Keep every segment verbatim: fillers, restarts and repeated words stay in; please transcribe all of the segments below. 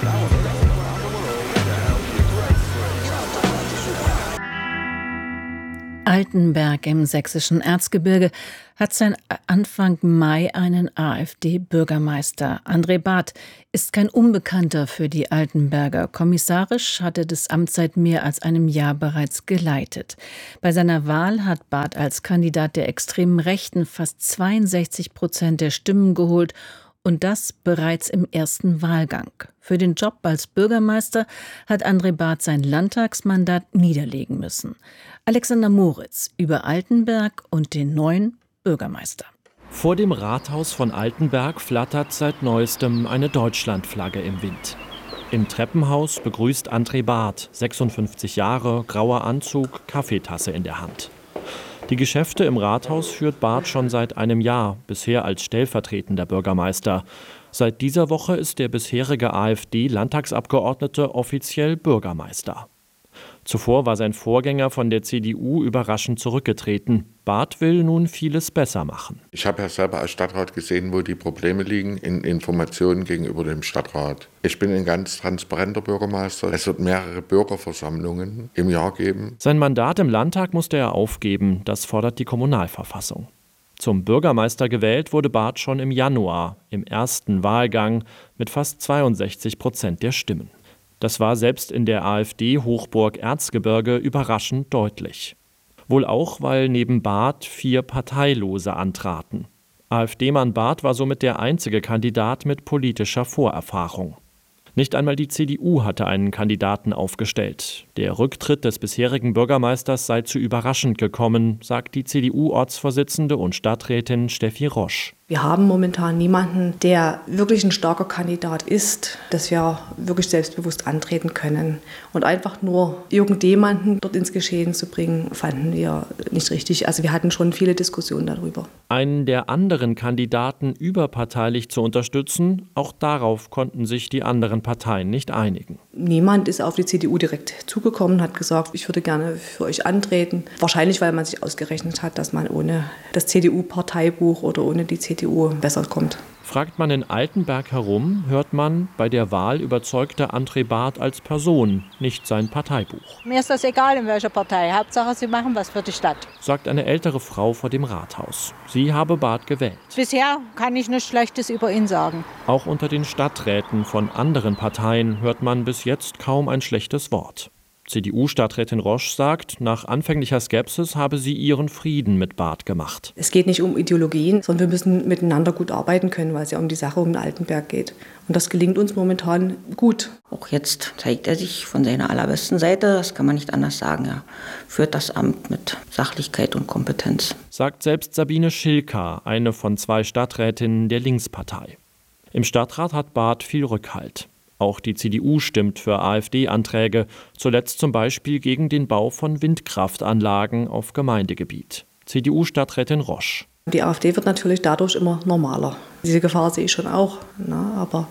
Altenberg im sächsischen Erzgebirge hat seit Anfang Mai einen AfD-Bürgermeister. André Barth ist kein Unbekannter für die Altenberger. Kommissarisch hat er das Amt seit mehr als einem Jahr bereits geleitet. Bei seiner Wahl hat Barth als Kandidat der extremen Rechten fast zweiundsechzig Prozent der Stimmen geholt. Und das bereits im ersten Wahlgang. Für den Job als Bürgermeister hat André Barth sein Landtagsmandat niederlegen müssen. Alexander Moritz über Altenberg und den neuen Bürgermeister. Vor dem Rathaus von Altenberg flattert seit neuestem eine Deutschlandflagge im Wind. Im Treppenhaus begrüßt André Barth, sechsundfünfzig Jahre, grauer Anzug, Kaffeetasse in der Hand. Die Geschäfte im Rathaus führt Barth schon seit einem Jahr, bisher als stellvertretender Bürgermeister. Seit dieser Woche ist der bisherige AfD-Landtagsabgeordnete offiziell Bürgermeister. Zuvor war sein Vorgänger von der C D U überraschend zurückgetreten. Barth will nun vieles besser machen. Ich habe ja selber als Stadtrat gesehen, wo die Probleme liegen in Informationen gegenüber dem Stadtrat. Ich bin ein ganz transparenter Bürgermeister. Es wird mehrere Bürgerversammlungen im Jahr geben. Sein Mandat im Landtag musste er aufgeben. Das fordert die Kommunalverfassung. Zum Bürgermeister gewählt wurde Barth schon im Januar, im ersten Wahlgang, mit fast zweiundsechzig Prozent der Stimmen. Das war selbst in der AfD-Hochburg Erzgebirge überraschend deutlich. Wohl auch, weil neben Barth vier Parteilose antraten. AfD-Mann Barth war somit der einzige Kandidat mit politischer Vorerfahrung. Nicht einmal die C D U hatte einen Kandidaten aufgestellt. Der Rücktritt des bisherigen Bürgermeisters sei zu überraschend gekommen, sagt die C D U-Ortsvorsitzende und Stadträtin Steffi Rosch. Wir haben momentan niemanden, der wirklich ein starker Kandidat ist, dass wir wirklich selbstbewusst antreten können. Und einfach nur irgendjemanden dort ins Geschehen zu bringen, fanden wir nicht richtig. Also wir hatten schon viele Diskussionen darüber. Einen der anderen Kandidaten überparteilich zu unterstützen, auch darauf konnten sich die anderen Parteien nicht einigen. Niemand ist auf die C D U direkt zugekommen und hat gesagt, ich würde gerne für euch antreten. Wahrscheinlich, weil man sich ausgerechnet hat, dass man ohne das C D U-Parteibuch oder ohne die C D U besser kommt. Fragt man in Altenberg herum, hört man, bei der Wahl überzeugte André Barth als Person, nicht sein Parteibuch. Mir ist das egal, in welcher Partei. Hauptsache, sie machen was für die Stadt. Sagt eine ältere Frau vor dem Rathaus. Sie habe Barth gewählt. Bisher kann ich nichts Schlechtes über ihn sagen. Auch unter den Stadträten von anderen Parteien hört man bis jetzt kaum ein schlechtes Wort. C D U-Stadträtin Rosch sagt, nach anfänglicher Skepsis habe sie ihren Frieden mit Barth gemacht. Es geht nicht um Ideologien, sondern wir müssen miteinander gut arbeiten können, weil es ja um die Sache um den Altenberg geht. Und das gelingt uns momentan gut. Auch jetzt zeigt er sich von seiner allerbesten Seite, das kann man nicht anders sagen. Er führt das Amt mit Sachlichkeit und Kompetenz. Sagt selbst Sabine Schilker, eine von zwei Stadträtinnen der Linkspartei. Im Stadtrat hat Barth viel Rückhalt. Auch die C D U stimmt für AfD-Anträge, zuletzt zum Beispiel gegen den Bau von Windkraftanlagen auf Gemeindegebiet. C D U-Stadträtin Rosch. Die AfD wird natürlich dadurch immer normaler. Diese Gefahr sehe ich schon auch. Na, aber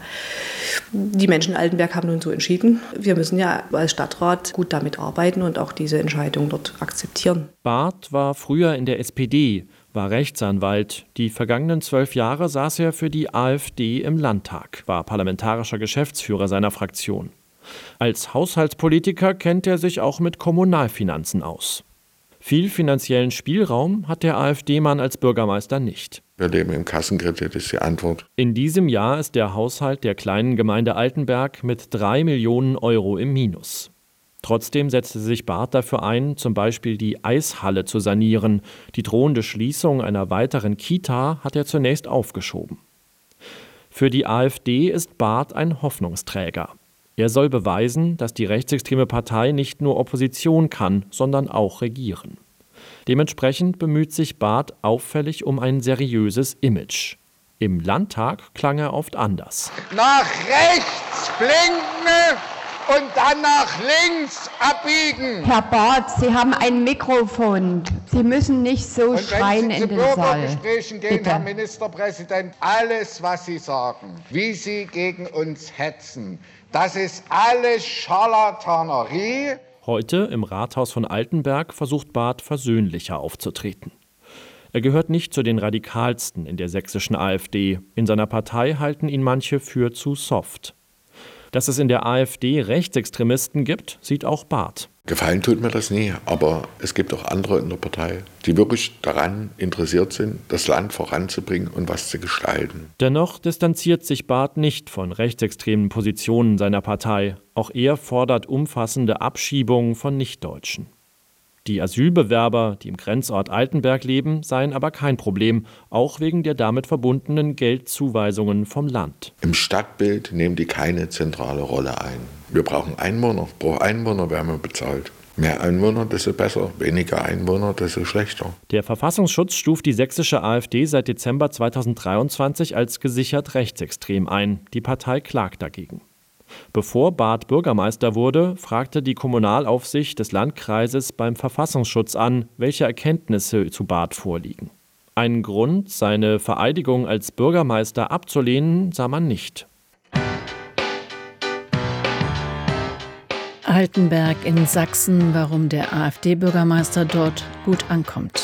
die Menschen in Altenberg haben nun so entschieden. Wir müssen ja als Stadtrat gut damit arbeiten und auch diese Entscheidung dort akzeptieren. Barth war früher in der S P D, war Rechtsanwalt. Die vergangenen zwölf Jahre saß er für die AfD im Landtag, war parlamentarischer Geschäftsführer seiner Fraktion. Als Haushaltspolitiker kennt er sich auch mit Kommunalfinanzen aus. Viel finanziellen Spielraum hat der AfD-Mann als Bürgermeister nicht. Wir leben im Kassenkredit, ist die Antwort. In diesem Jahr ist der Haushalt der kleinen Gemeinde Altenberg mit drei Millionen Euro im Minus. Trotzdem setzte sich Barth dafür ein, zum Beispiel die Eishalle zu sanieren. Die drohende Schließung einer weiteren Kita hat er zunächst aufgeschoben. Für die AfD ist Barth ein Hoffnungsträger. Er soll beweisen, dass die rechtsextreme Partei nicht nur Opposition kann, sondern auch regieren. Dementsprechend bemüht sich Barth auffällig um ein seriöses Image. Im Landtag klang er oft anders. Nach rechts blinken und dann nach links abbiegen. Herr Barth, Sie haben ein Mikrofon. Sie müssen nicht so und schreien in den Saal. Wenn Sie zu Bürgergesprächen gehen, Bitte. Herr Ministerpräsident, alles, was Sie sagen, wie Sie gegen uns hetzen, das ist alles Scharlatanerie. Heute im Rathaus von Altenberg versucht Barth versöhnlicher aufzutreten. Er gehört nicht zu den Radikalsten in der sächsischen AfD. In seiner Partei halten ihn manche für zu soft. Dass es in der AfD Rechtsextremisten gibt, sieht auch Barth. Gefallen tut mir das nie, aber es gibt auch andere in der Partei, die wirklich daran interessiert sind, das Land voranzubringen und was zu gestalten. Dennoch distanziert sich Barth nicht von rechtsextremen Positionen seiner Partei. Auch er fordert umfassende Abschiebungen von Nichtdeutschen. Die Asylbewerber, die im Grenzort Altenberg leben, seien aber kein Problem, auch wegen der damit verbundenen Geldzuweisungen vom Land. Im Stadtbild nehmen die keine zentrale Rolle ein. Wir brauchen Einwohner, pro Einwohner werden wir bezahlt. Mehr Einwohner, desto besser, weniger Einwohner, desto schlechter. Der Verfassungsschutz stuft die sächsische AfD seit Dezember zweitausenddreiundzwanzig als gesichert rechtsextrem ein. Die Partei klagt dagegen. Bevor Barth Bürgermeister wurde, fragte die Kommunalaufsicht des Landkreises beim Verfassungsschutz an, welche Erkenntnisse zu Barth vorliegen. Einen Grund, seine Vereidigung als Bürgermeister abzulehnen, sah man nicht. Altenberg in Sachsen, warum der AfD-Bürgermeister dort gut ankommt.